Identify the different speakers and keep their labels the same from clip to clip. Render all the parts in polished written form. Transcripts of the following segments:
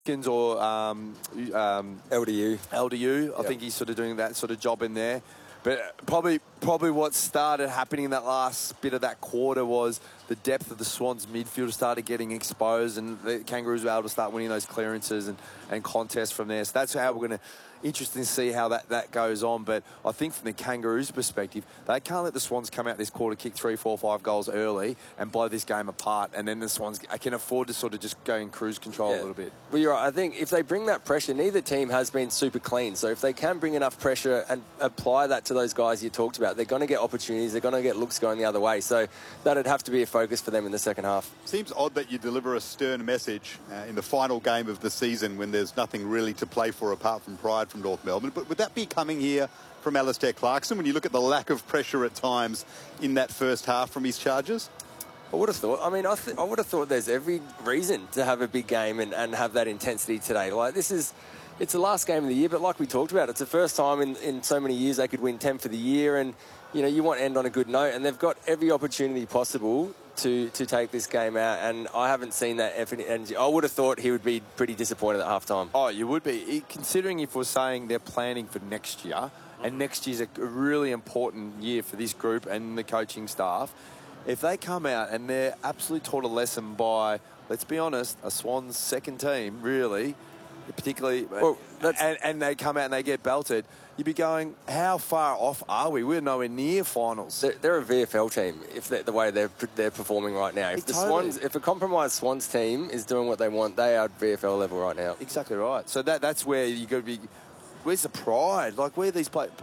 Speaker 1: or
Speaker 2: LDU.
Speaker 1: LDU. I think he's sort of doing that sort of job in there. But probably what started happening in that last bit of that quarter was the depth of the Swans midfield started getting exposed, and the Kangaroos were able to start winning those clearances and contests from there. So that's how we're going to... Interesting to see how that goes on. But I think from the Kangaroos' perspective, they can't let the Swans come out this quarter, kick 3, 4, 5 goals early and blow this game apart. And then the Swans can afford to sort of just go in cruise control a little bit.
Speaker 2: Well, you're right. I think if they bring that pressure, neither team has been super clean. So if they can bring enough pressure and apply that to those guys you talked about, they're going to get opportunities. They're going to get looks going the other way. So that'd have to be a focus for them in the second half.
Speaker 3: Seems odd that you deliver a stern message in the final game of the season when there's nothing really to play for apart from pride from North Melbourne. But would that be coming here from Alastair Clarkson when you look at the lack of pressure at times in that first half from his Chargers?
Speaker 2: I would have thought. I mean, I would have thought there's every reason to have a big game and have that intensity today. Like, it's the last game of the year, but like we talked about, it's the first time in so many years they could win 10 for the year, and you want to end on a good note, and they've got every opportunity possible to take this game out, and I haven't seen that effort and energy. I would have thought he would be pretty disappointed at halftime.
Speaker 1: Oh, you would be, considering if we're saying they're planning for next year, and next year's a really important year for this group and the coaching staff. If they come out and they're absolutely taught a lesson by, let's be honest, a Swans second team, really, particularly, and they come out and they get belted, you'd be going, how far off are we? We're nowhere near finals.
Speaker 2: They're a VFL team, if the way they're performing right now. If the Swans, if a compromised Swans team is doing what they want, they are VFL level right now.
Speaker 1: Exactly right. So that's where you got to be. Where's the pride? Like, where these players?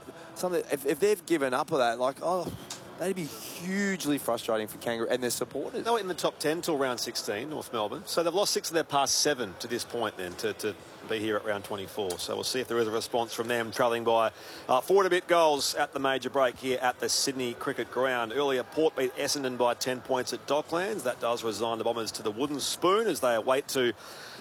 Speaker 1: If they've given up on that, like, that'd be hugely frustrating for Kangaroo and their supporters.
Speaker 4: They were in the top 10 till round 16, North Melbourne. So they've lost 6 of their past 7 to this point then to be here at round 24. So we'll see if there is a response from them, trailing by 4 and a bit goals at the major break here at the Sydney Cricket Ground. Earlier, Port beat Essendon by 10 points at Docklands. That does resign the Bombers to the wooden spoon as they await to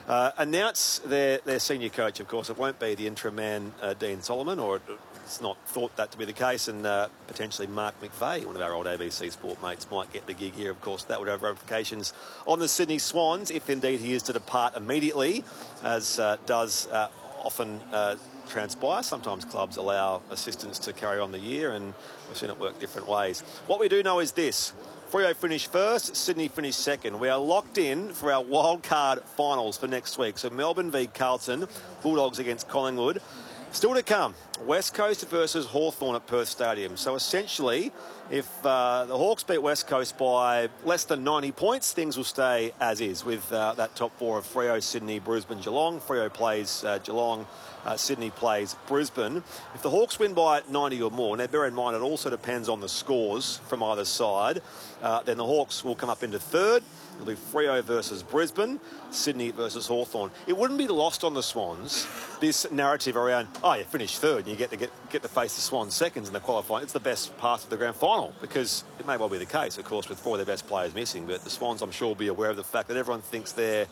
Speaker 4: announce their senior coach. Of course, it won't be the interim man, Dean Solomon, or it's not thought that to be the case, and potentially Mark McVeigh, one of our old ABC Sport mates, might get the gig here. Of course, that would have ramifications on the Sydney Swans if indeed he is to depart immediately, as does often transpire. Sometimes clubs allow assistants to carry on the year, and we've seen it work different ways. What we do know is this: Freo finished first, Sydney finished second. We are locked in for our wildcard finals for next week. So Melbourne v Carlton, Bulldogs against Collingwood. Still to come, West Coast versus Hawthorn at Perth Stadium. So essentially, if the Hawks beat West Coast by less than 90 points, things will stay as is with that top 4 of Freo, Sydney, Brisbane, Geelong. Freo plays Geelong, Sydney plays Brisbane. If the Hawks win by 90 or more, now bear in mind it also depends on the scores from either side, then the Hawks will come up into third. It'll be Freo versus Brisbane, Sydney versus Hawthorn. It wouldn't be lost on the Swans, this narrative around, you finish third and you get to face the Swans seconds in the qualifying. It's the best path to the grand final, because it may well be the case, of course, with 4 of their best players missing. But the Swans, I'm sure, will be aware of the fact that everyone thinks they're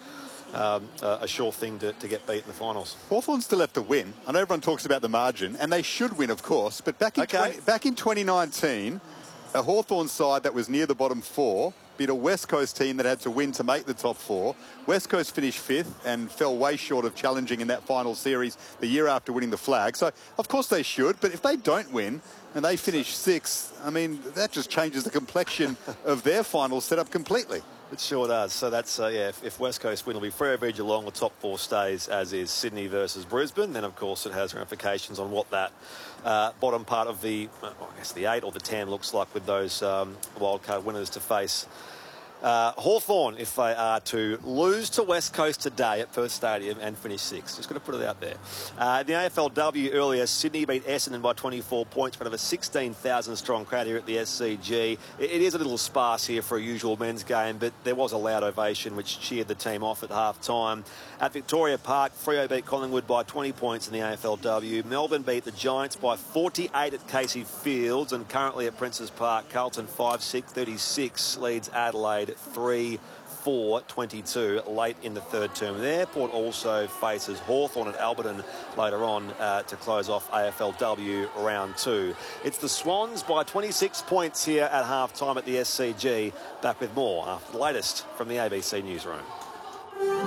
Speaker 4: a sure thing to get beat in the finals.
Speaker 3: Hawthorn still have to win. I know everyone talks about the margin, and they should win, of course. But back in 2019, a Hawthorn side that was near the bottom 4 beat a West Coast team that had to win to make the top 4. West Coast finished 5th and fell way short of challenging in that final series the year after winning the flag. So, of course, they should. But if they don't win and they finish 6th, I mean, that just changes the complexion of their final setup completely.
Speaker 4: It sure does. So that's, if West Coast win, it'll be Freo v Geelong. The top 4 stays as is, Sydney versus Brisbane. Then, of course, it has ramifications on what that bottom part of the 8 or the 10 looks like with those wildcard winners to face. Hawthorn, if they are to lose to West Coast today at Perth Stadium and finish 6th. Just going to put it out there. The AFLW earlier, Sydney beat Essendon by 24 points, front of a 16,000 strong crowd here at the SCG. It is a little sparse here for a usual men's game, but there was a loud ovation which cheered the team off at half-time. At Victoria Park, Freo beat Collingwood by 20 points in the AFLW. Melbourne beat the Giants by 48 at Casey Fields, and currently at Princes Park, Carlton 5-6-36 leads Adelaide 3-4-22 late in the third term there. Port also faces Hawthorn at Alberton later on to close off AFLW round 2. It's the Swans by 26 points here at half-time at the SCG. Back with more after the latest from the ABC Newsroom.